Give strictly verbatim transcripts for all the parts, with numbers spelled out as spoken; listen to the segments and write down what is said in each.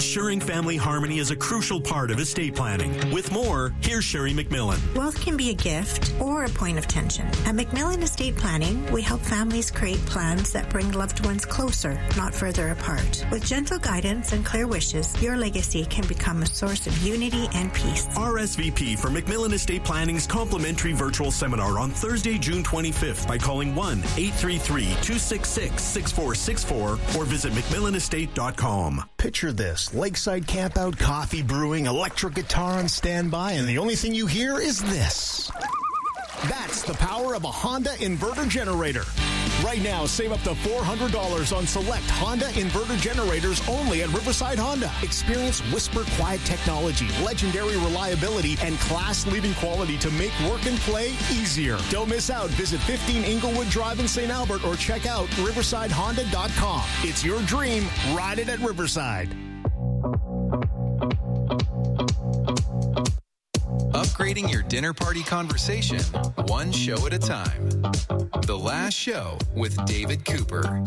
Ensuring family harmony is a crucial part of estate planning. With more, here's Sherry McMillan. Wealth can be a gift or a point of tension. At McMillan Estate Planning, we help families create plans that bring loved ones closer, not further apart. With gentle guidance and clear wishes, your legacy can become a source of unity and peace. R S V P for McMillan Estate Planning's complimentary virtual seminar on Thursday, June twenty-fifth by calling one eight three three, two six six, six four six four or visit mcmillan estate dot com. Picture this. Lakeside campout, coffee brewing, electric guitar on standby, and the only thing you hear is this. That's the power of a Honda inverter generator. Right now, save up to four hundred dollars on select Honda inverter generators only at Riverside Honda. Experience whisper quiet technology, legendary reliability, and class-leading quality to make work and play easier. Don't miss out. Visit fifteen Inglewood Drive in Saint Albert or check out riverside honda dot com. It's your dream. Ride it at Riverside. Upgrading your dinner party conversation, one show at a time. The Last Show with David Cooper.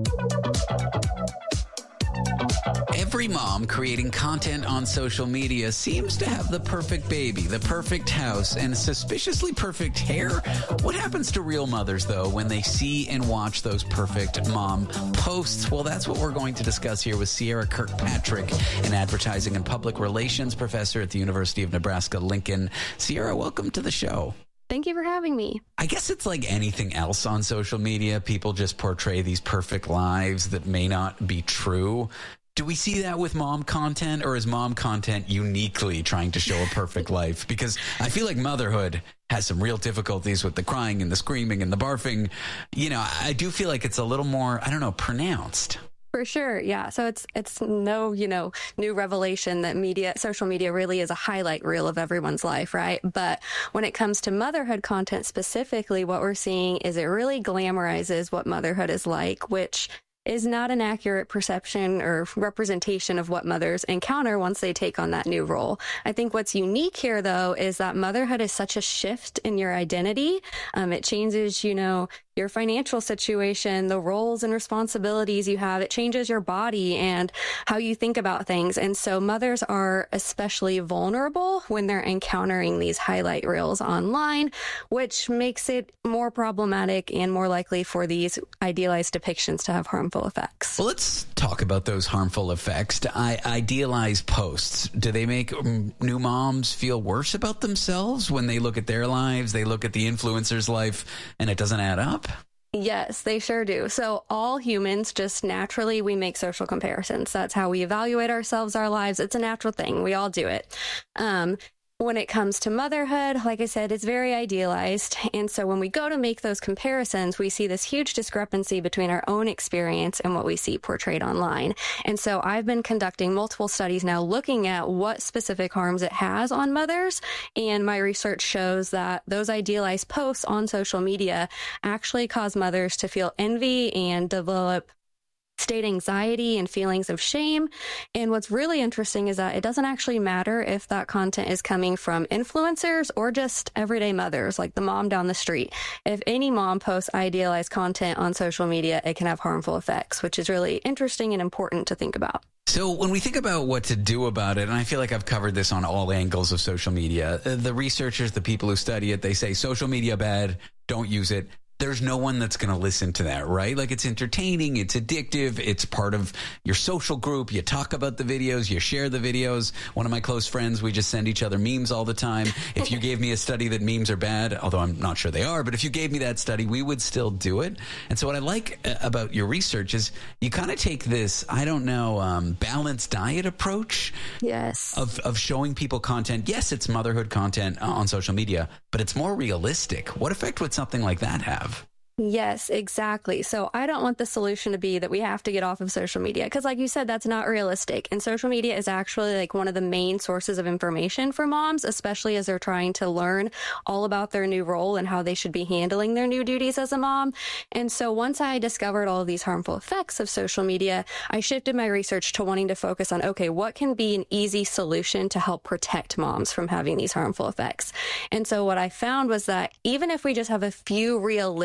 Every mom creating content on social media seems to have the perfect baby, the perfect house, and suspiciously perfect hair. What happens to real mothers, though, when they see and watch those perfect mom posts? Well, that's what we're going to discuss here with Sierra Kirkpatrick, an advertising and public relations professor at the University of Nebraska-Lincoln. Sierra, welcome to the show. Thank you for having me. I guess it's like anything else on social media. People just portray these perfect lives that may not be true. Do we see that with mom content, or is mom content uniquely trying to show a perfect life? Because I feel like motherhood has some real difficulties with the crying and the screaming and the barfing. You know, I do feel like it's a little more, I don't know, pronounced. For sure, yeah. So it's it's no, you know, new revelation that media, social media really is a highlight reel of everyone's life, right? But when it comes to motherhood content specifically, what we're seeing is it really glamorizes what motherhood is like, which is not an accurate perception or representation of what mothers encounter once they take on that new role. I think what's unique here, though, is that motherhood is such a shift in your identity. Um, it changes, you know, your financial situation, the roles and responsibilities you have. It changes your body and how you think about things. And so mothers are especially vulnerable when they're encountering these highlight reels online, which makes it more problematic and more likely for these idealized depictions to have harmful effects. Well, let's talk about those harmful effects. I idealize posts. Do they make new moms feel worse about themselves when they look at their lives, they look at the influencer's life, and it doesn't add up? Yes, they sure do. So all humans, just naturally, we make social comparisons. That's how we evaluate ourselves, our lives. It's a natural thing. We all do it. Um, When it comes to motherhood, like I said, it's very idealized. And so when we go to make those comparisons, we see this huge discrepancy between our own experience and what we see portrayed online. And so I've been conducting multiple studies now looking at what specific harms it has on mothers. And my research shows that those idealized posts on social media actually cause mothers to feel envy and develop state anxiety and feelings of shame. And what's really interesting is that it doesn't actually matter if that content is coming from influencers or just everyday mothers, like the mom down the street. If any mom posts idealized content on social media, it can have harmful effects, which is really interesting and important to think about. So when we think about what to do about it, and I feel like I've covered this on all angles of social media, the researchers, the people who study it, they say social media bad, don't use it. There's no one that's going to listen to that, right? Like, it's entertaining, it's addictive, it's part of your social group. You talk about the videos, you share the videos. One of my close friends, we just send each other memes all the time. If you gave me a study that memes are bad, although I'm not sure they are, but if you gave me that study, we would still do it. And so what I like about your research is you kind of take this, I don't know, um, balanced diet approach. Yes. Of, of showing people content. Yes, it's motherhood content on social media, but it's more realistic. What effect would something like that have? Yes, exactly. So I don't want the solution to be that we have to get off of social media because, like you said, that's not realistic. And social media is actually like one of the main sources of information for moms, especially as they're trying to learn all about their new role and how they should be handling their new duties as a mom. And so once I discovered all of these harmful effects of social media, I shifted my research to wanting to focus on, okay, what can be an easy solution to help protect moms from having these harmful effects? And so what I found was that even if we just have a few realistic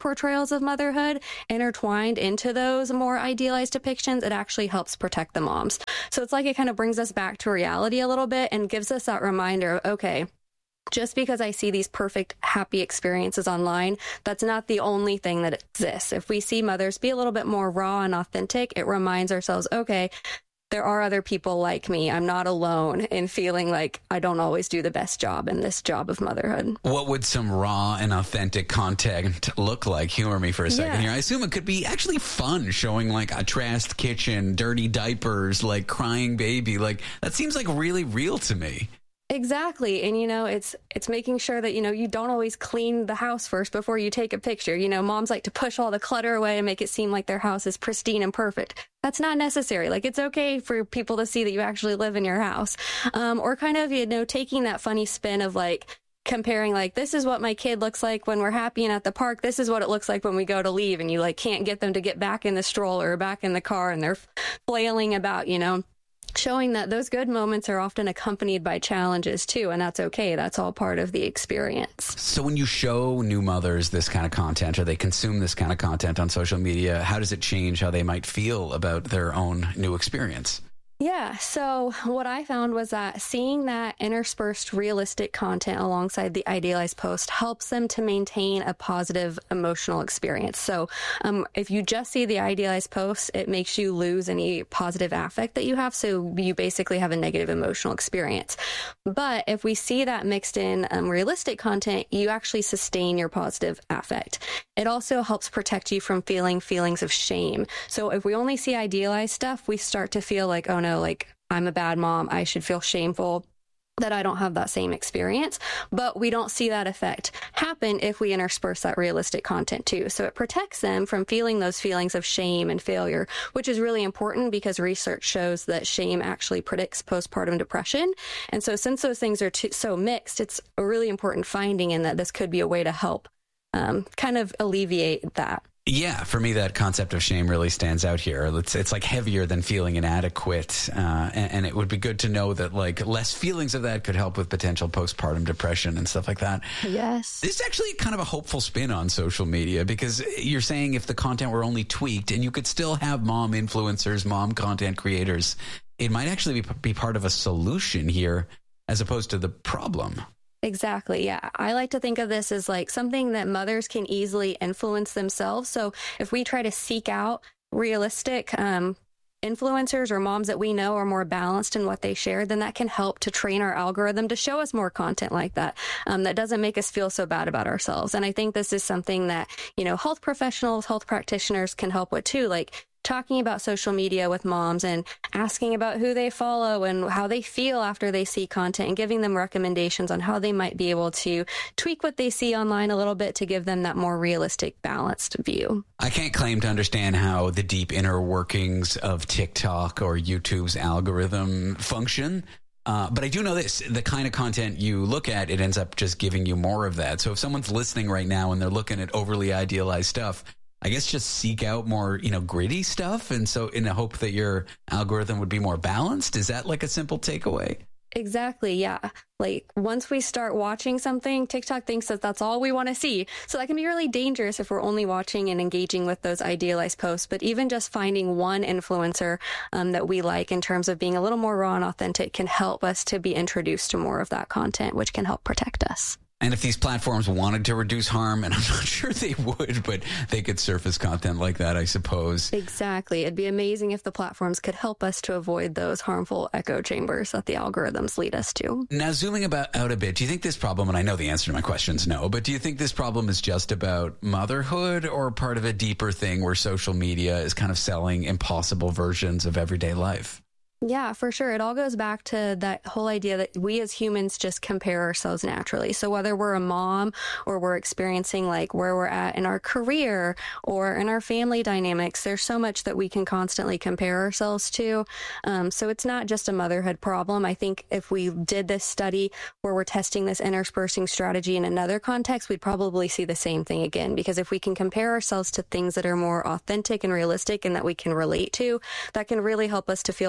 portrayals of motherhood intertwined into those more idealized depictions, it actually helps protect the moms. So it's like it kind of brings us back to reality a little bit and gives us that reminder of, okay, just because I see these perfect, happy experiences online, that's not the only thing that exists. If we see mothers be a little bit more raw and authentic, it reminds ourselves, okay, there are other people like me. I'm not alone in feeling like I don't always do the best job in this job of motherhood. What would some raw and authentic content look like? Humor me for a second Yeah. here. I assume it could be actually fun, showing like a trashed kitchen, dirty diapers, like crying baby. Like that seems like really real to me. Exactly. And, you know, it's it's making sure that, you know, you don't always clean the house first before you take a picture. You know, moms like to push all the clutter away and make it seem like their house is pristine and perfect. That's not necessary. Like, it's okay for people to see that you actually live in your house. Um, or kind of, you know, taking that funny spin of like, comparing like, this is what my kid looks like when we're happy and at the park. This is what it looks like when we go to leave. And you like can't get them to get back in the stroller or back in the car and they're flailing about, you know. Showing that those good moments are often accompanied by challenges too, and that's okay. That's all part of the experience. So when you show new mothers this kind of content, or they consume this kind of content on social media, how does it change how they might feel about their own new experience? Yeah, so what I found was that seeing that interspersed realistic content alongside the idealized post helps them to maintain a positive emotional experience. So um, if you just see the idealized post, it makes you lose any positive affect that you have. So you basically have a negative emotional experience. But if we see that mixed in um, realistic content, you actually sustain your positive affect. It also helps protect you from feeling feelings of shame. So if we only see idealized stuff, we start to feel like, oh no, like I'm a bad mom. I should feel shameful that I don't have that same experience. But we don't see that effect happen if we intersperse that realistic content too. So it protects them from feeling those feelings of shame and failure, which is really important because research shows that shame actually predicts postpartum depression. And so since those things are too, so mixed, it's a really important finding in that this could be a way to help um, kind of alleviate that. Yeah, for me, that concept of shame really stands out here. It's, it's like heavier than feeling inadequate. Uh, and, and it would be good to know that like less feelings of that could help with potential postpartum depression and stuff like that. Yes. This is actually kind of a hopeful spin on social media, because you're saying if the content were only tweaked and you could still have mom influencers, mom content creators, it might actually be, be part of a solution here as opposed to the problem. Exactly. Yeah. I like to think of this as like something that mothers can easily influence themselves. So if we try to seek out realistic um, influencers or moms that we know are more balanced in what they share, then that can help to train our algorithm to show us more content like that. Um, that doesn't make us feel so bad about ourselves. And I think this is something that, you know, health professionals, health practitioners can help with too. Like, talking about social media with moms and asking about who they follow and how they feel after they see content, and giving them recommendations on how they might be able to tweak what they see online a little bit to give them that more realistic, balanced view. I can't claim to understand how the deep inner workings of TikTok or YouTube's algorithm function. Uh, but I do know this, the kind of content you look at, it ends up just giving you more of that. So if someone's listening right now and they're looking at overly idealized stuff, I guess just seek out more, you know, gritty stuff. And so in the hope that your algorithm would be more balanced, is that like a simple takeaway? Exactly. Yeah. Like once we start watching something, TikTok thinks that that's all we want to see. So that can be really dangerous if we're only watching and engaging with those idealized posts. But even just finding one influencer um, that we like in terms of being a little more raw and authentic can help us to be introduced to more of that content, which can help protect us. And if these platforms wanted to reduce harm, and I'm not sure they would, but they could surface content like that, I suppose. Exactly. It'd be amazing if the platforms could help us to avoid those harmful echo chambers that the algorithms lead us to. Now, zooming about out a bit, do you think this problem, and I know the answer to my question is no, but do you think this problem is just about motherhood or part of a deeper thing where social media is kind of selling impossible versions of everyday life? Yeah, for sure. It all goes back to that whole idea that we as humans just compare ourselves naturally. So whether we're a mom or we're experiencing like where we're at in our career or in our family dynamics, there's so much that we can constantly compare ourselves to. Um, so it's not just a motherhood problem. I think if we did this study where we're testing this interspersing strategy in another context, we'd probably see the same thing again. Because if we can compare ourselves to things that are more authentic and realistic and that we can relate to, that can really help us to feel less alone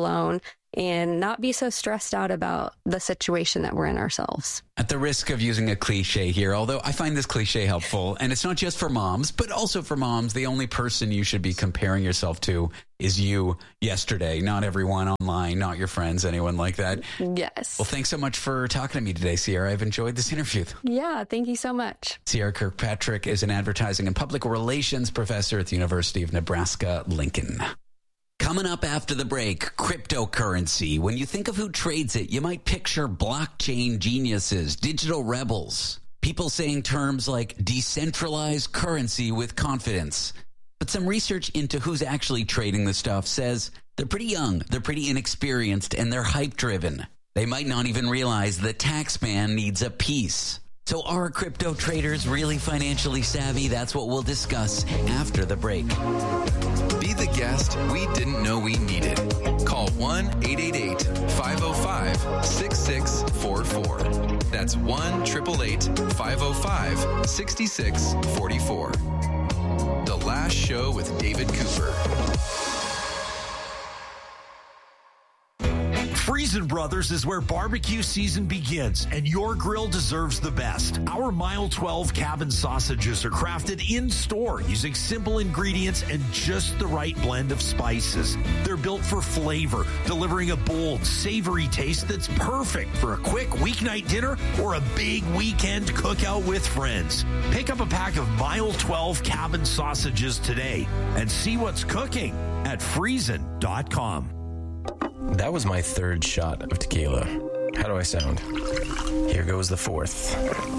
alone and not be so stressed out about the situation that we're in ourselves. At the risk of using a cliche here, although I find this cliche helpful, and it's not just for moms, but also for moms, the only person you should be comparing yourself to is you yesterday, not everyone online, not your friends, anyone like that. Yes. Well, thanks so much for talking to me today, Sierra. I've enjoyed this interview. Yeah, thank you so much. Sierra Kirkpatrick is an advertising and public relations professor at the University of Nebraska-Lincoln. Coming up after the break, cryptocurrency. When you think of who trades it, you might picture blockchain geniuses, digital rebels, people saying terms like decentralized currency with confidence. But some research into who's actually trading the stuff says they're pretty young, they're pretty inexperienced, and they're hype-driven. They might not even realize the tax man needs a piece. So are crypto traders really financially savvy? That's what we'll discuss after the break. Be the guest we didn't know we needed. Call one eight eight eight, five oh five, six six four four. That's one eight eight eight, five oh five, six six four four. The Last Show with David Cooper. Friesen Brothers is where barbecue season begins, and your grill deserves the best. Our Mile twelve cabin sausages are crafted in-store using simple ingredients and just the right blend of spices. They're built for flavor, delivering a bold, savory taste that's perfect for a quick weeknight dinner or a big weekend cookout with friends. Pick up a pack of Mile twelve cabin sausages today and see what's cooking at friesen dot com. That was my third shot of tequila. How do I sound? Here goes the fourth.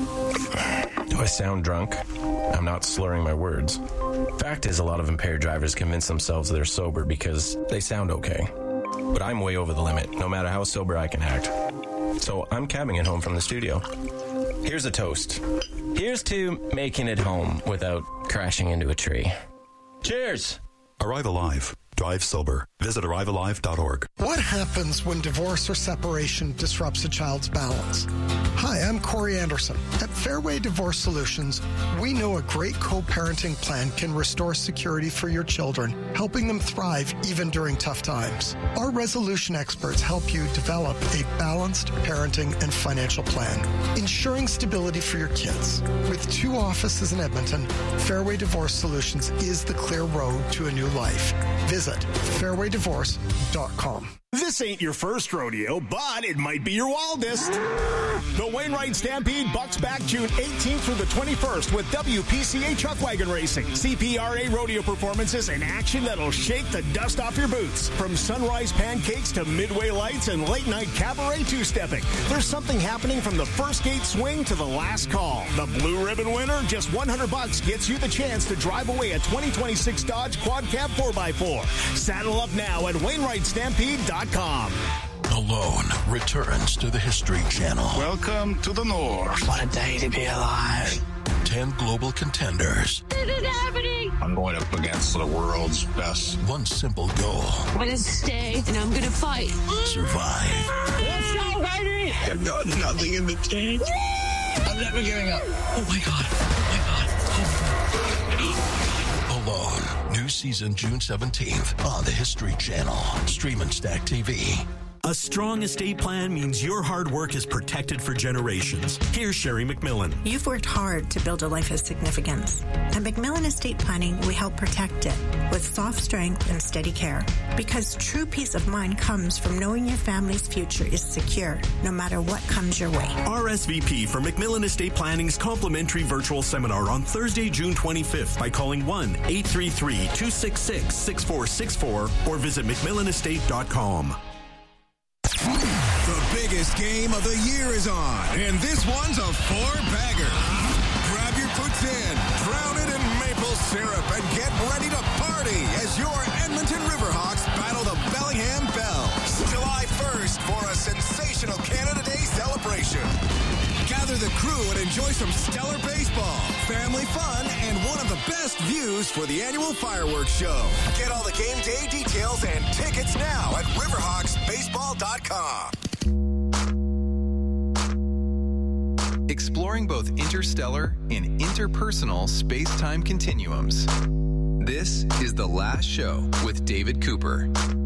Do I sound drunk? I'm not slurring my words. Fact is, a lot of impaired drivers convince themselves they're sober because they sound okay. But I'm way over the limit, no matter how sober I can act. So I'm cabbing it home from the studio. Here's a toast. Here's to making it home without crashing into a tree. Cheers! Arrive Alive. Drive sober. Visit arrive alive dot org. What happens when divorce or separation disrupts a child's balance? Hi, I'm Corey Anderson. At Fairway Divorce Solutions, we know a great co-parenting plan can restore security for your children, helping them thrive even during tough times. Our resolution experts help you develop a balanced parenting and financial plan, ensuring stability for your kids. With two offices in Edmonton, Fairway Divorce Solutions is the clear road to a new life. Visit fairway divorce dot com. This ain't your first rodeo, but it might be your wildest. The Wainwright Stampede bucks back June eighteenth through the twenty-first with W P C A Chuck Wagon Racing, C P R A rodeo performances, and action that'll shake the dust off your boots. From sunrise pancakes to midway lights and late-night cabaret two-stepping, there's something happening from the first gate swing to the last call. The Blue Ribbon winner, just one hundred bucks, gets you the chance to drive away a twenty twenty-six Dodge Quad Cab four by four. Saddle up now at wainwright stampede dot com. Alone returns to the History Channel. Welcome to the North. What a day to be alive. Ten global contenders. This is happening. I'm going up against the world's best. One simple goal. I'm going to stay and I'm going to fight. Survive. Let's go, baby. I've got nothing in the tank. I'm never giving up. Oh, my God. Oh, my God. Alone. New season June seventeenth on the History Channel. Stream and Stack T V. A strong estate plan means your hard work is protected for generations. Here's Sherry McMillan. You've worked hard to build a life of significance. At McMillan Estate Planning, we help protect it with soft strength and steady care. Because true peace of mind comes from knowing your family's future is secure, no matter what comes your way. R S V P for McMillan Estate Planning's complimentary virtual seminar on Thursday, June twenty-fifth by calling one eight three three, two six six, six four six four or visit mcmillan estate dot com. The biggest game of the year is on, and this one's a four-bagger. Grab your puts in, drown it in maple syrup, and get ready to party as your Edmonton Riverhawks battle the Bellingham Bells. July first for a sensational Canada Day celebration. Gather the crew and enjoy some stellar baseball, family fun, and one of the best views for the annual fireworks show. Get all the game day details and tickets now at riverhawks baseball dot com. Exploring both interstellar and interpersonal space-time continuums. This is The Last Show with David Cooper.